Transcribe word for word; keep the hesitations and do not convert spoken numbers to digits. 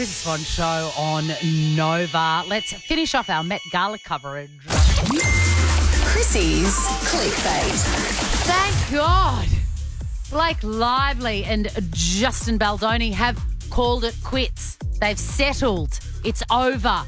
This one show on Nova. Let's finish off our Met Gala coverage. Chrissy's Clickbait. Thank God. Blake Lively and Justin Baldoni have called it quits. They've settled. It's over.